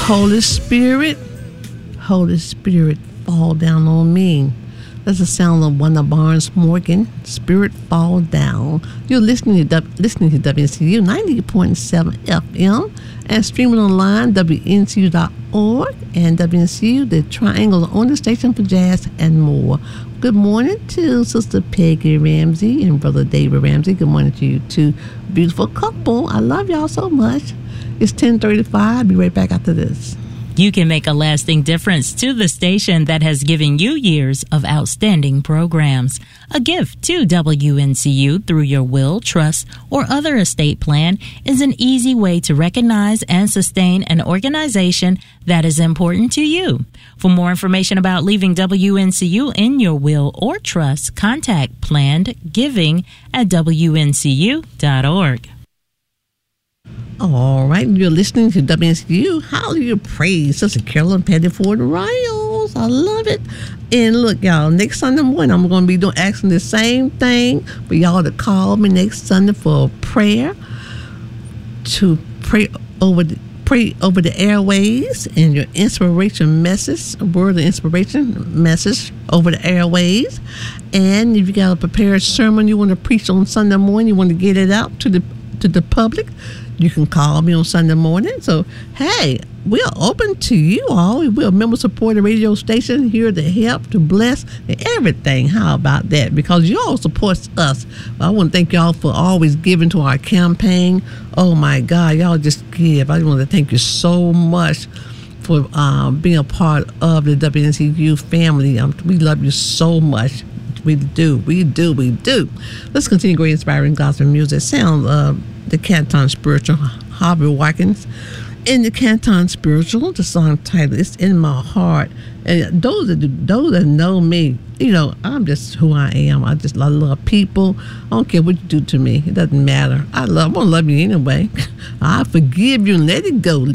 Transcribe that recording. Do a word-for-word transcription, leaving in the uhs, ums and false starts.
Holy Spirit, Holy Spirit, fall down on me. That's the sound of Wanda Barnes Morgan. Spirit, fall down. You're listening to listening to W N C U ninety point seven F M and streaming online W N C U dot org and W N C U, the Triangle on the station for jazz and more. Good morning to Sister Peggy Ramsey and Brother David Ramsey. Good morning to you two beautiful couple. I love y'all so much. It's ten thirty-five. I'll be right back after this. You can make a lasting difference to the station that has given you years of outstanding programs. A gift to W N C U through your will, trust, or other estate plan is an easy way to recognize and sustain an organization that is important to you. For more information about leaving W N C U in your will or trust, contact Planned Giving at W N C U dot org. All right, you're listening to W N C U. Hallelujah, praise Sister Carolyn Pettiford Riles. I love it. And look, y'all, next Sunday morning, I'm going to be doing asking the same thing for y'all to call me next Sunday for prayer, to pray over the pray over the airways and your inspiration message, a word of inspiration message over the airways. And if you got a prepared sermon you want to preach on Sunday morning, you want to get it out to the to the public, you can call me on Sunday morning. So, hey, we're open to you all. We're a member-supported radio station here to help, to bless, and everything. How about that? Because y'all support us. I want to thank y'all for always giving to our campaign. Oh, my God, y'all just give. I want to thank you so much for um, being a part of the W N C U family. Um, we love you so much. We do, we do, we do. Let's continue great inspiring gospel music. Sound of uh, the Canton Spiritual, Harvey Watkins. In the Canton Spiritual, the song title is In My Heart. And those that those that know me, you know, I'm just who I am. I just I love people. I don't care what you do to me. It doesn't matter. I love. I'm gonna love you anyway. I forgive you and let it go.